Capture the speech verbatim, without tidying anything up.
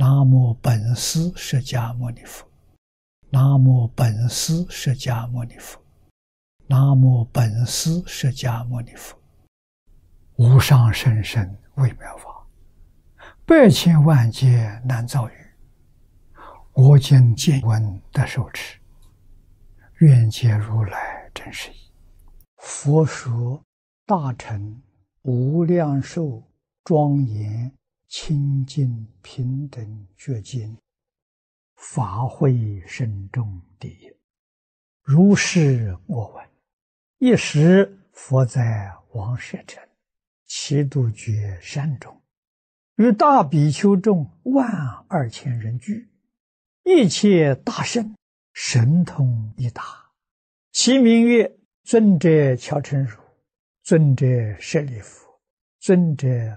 南无本师释迦牟尼佛，南无本师释迦牟尼佛，南无本师释迦牟尼佛。无上甚深微妙法，百千万劫难遭遇。我今见闻得受持，愿解如来真实义。佛说大乘无量寿庄严清净平等觉经，法会深重第一。如是我闻，一时佛在王舍城祇度觉山中，与大比丘众万二千人聚，一切大圣神通一达，其名曰尊者憍陈如，尊者舍利弗，尊者